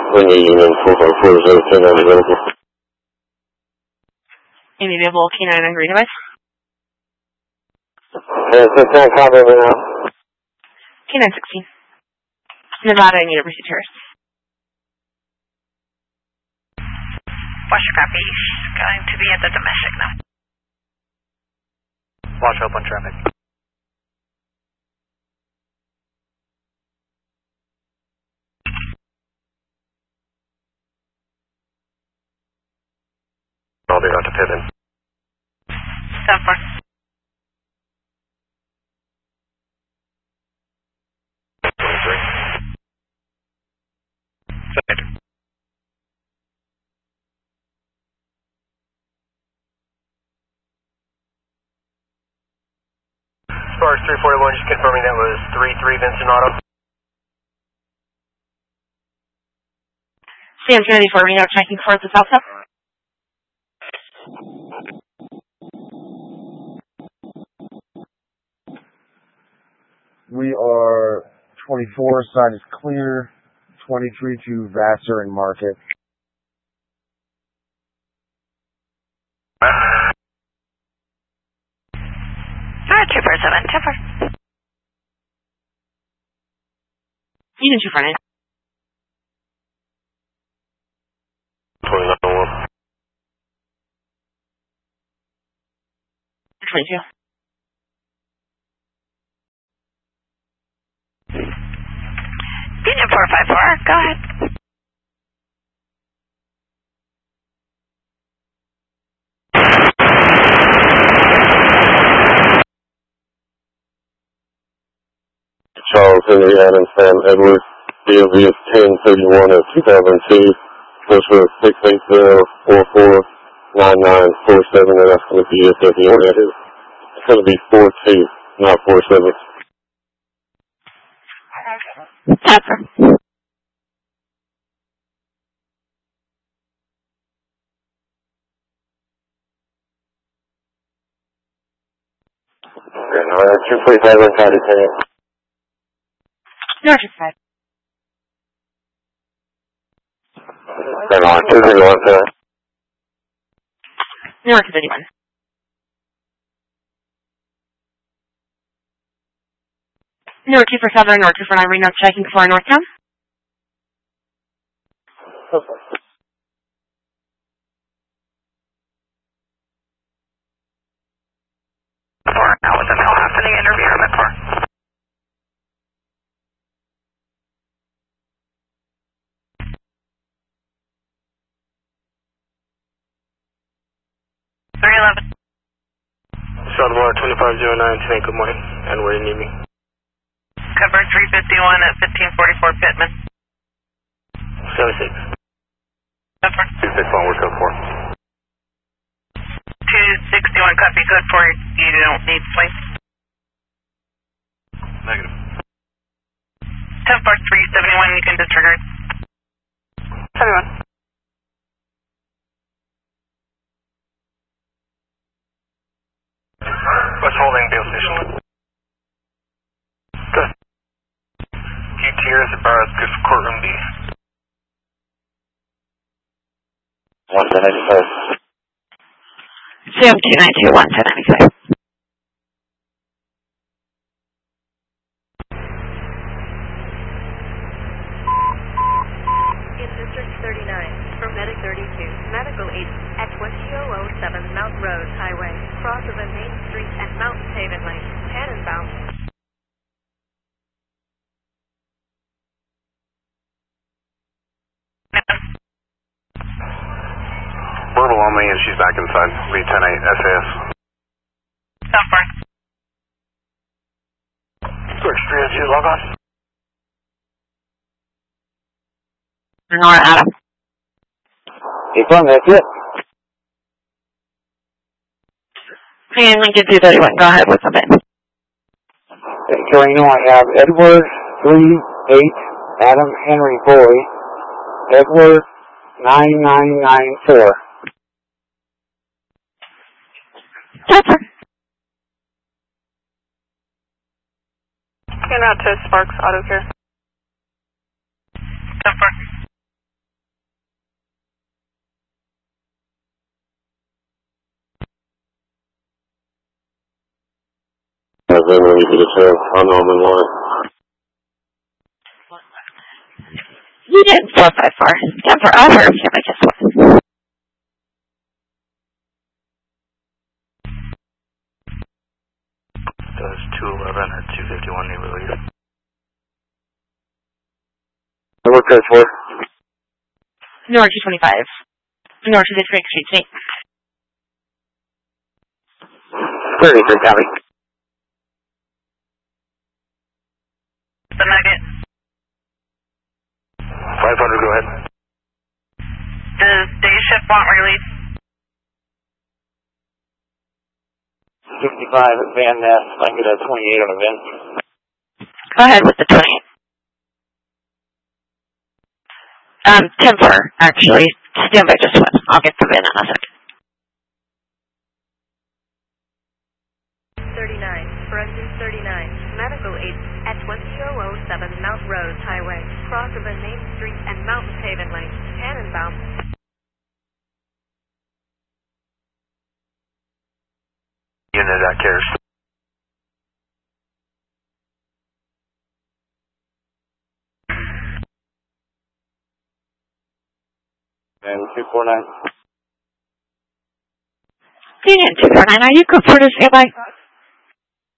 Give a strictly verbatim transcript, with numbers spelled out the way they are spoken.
When you unit four five four zero ten nine available. Any available K nine on green device? Yeah, it's ten combat right now. K nine sixteen. Nevada, University Terrace. Watcher copy. She's going to be at the domestic now. Watch open traffic. I'll be out to Piven. Stop for. twenty-three. Second. Sparks three forty-one, just confirming that was three three Vincent Auto. Sam Trinity for Reno, checking for the South Sub. We are twenty-four, side is clear, twenty-three to Vassar and Market. Alright, two four seven, two four. Even two front end. twenty-nine one. twenty-two. Union four five four, go ahead. Charles Henry Adam Sam Edwards, D O V is ten thirty-one of two thousand two, close for six eight zero four four nine nine four seven, and that's going to be it. If you want it, it's going to be four two, not four seven. Tapper. Okay, two forty-five on County ten. North side. Then on two thirty-one, sir. North thirty-one. North two for Southern, North two for nine, Reno, checking for Northtown. Four, now with the mail happening, interview room at four. three eleven. Southwire twenty-five oh nine, ten, good morning, and where do you need me? Cover three fifty-one at fifteen forty-four Pittman. seventy-six. Cover. two six one, where's code four? two sixty-one, copy code four, you don't need sleep. Negative. ten four three seventy-one, you can disregard. seventy-one. What's holding Beale Station? Good. Q tiers at Barras, good for courtroom B. one ten ninety-five. Sam two nine two one ten ninety-five. In District thirty-nine, from Medic thirty-two, Medical eight at twenty oh seven Mount Rose Highway, cross of a Main Street and Mountain Haven Lane, Tannenbaum. Verbal on me and she's back inside. Lead ten eight, S A S. Stop for. Search three oh two, log on. Nora Adam. Keep on, that's it. And Lincoln two thirty-one, go ahead with the bid. Okay, Reno, I have Edward three eight, Adam Henry Boy, Edward nine nine nine four. Tapper. You're out to Sparks Auto Care. Stop for. I've been ready for the show. I'll know I'm in line. You didn't float that far. It's done forever. Somebody just went. Does two eleven or two fifty-one need relief? What code for? North two twenty-five. North two fifty-three Street, State. thirty-three, copy. The Nugget. five hundred, go ahead. Does day shift want relief? sixty-five at Van Ness. I can get a twenty-eight on a Van. Go ahead with the twenty. Um, ten four, actually. Stand by just one. I'll get the VIN in a second. thirty-nine, for engine thirty-nine, medical eight at twenty oh seven Mount Rose Highway, cross of a Main Street and Mountain Paving Lane, Tannenbaum. Unit that cares. And two four nine. Union two four nine, are you good for the standby?